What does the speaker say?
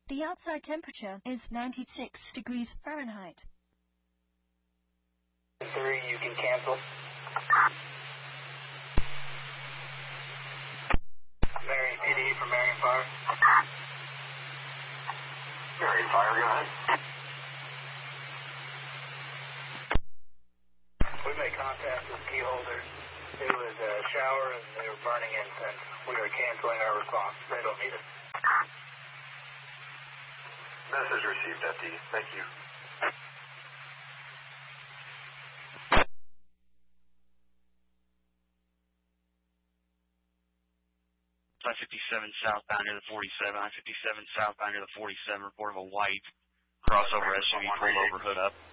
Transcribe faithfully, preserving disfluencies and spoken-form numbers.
The outside temperature is ninety-six degrees Fahrenheit. Three, you can cancel. Marion P D for Marion Fire. Marion Fire, go ahead. We made contact with key holders. It was a shower and they were burning incense. We are canceling our response. They don't need it. Message received, F D. Thank you. I fifty-seven southbound near the forty-seven. I fifty-seven southbound near the forty-seven. Report of a white crossover S U V pulled over, hood up.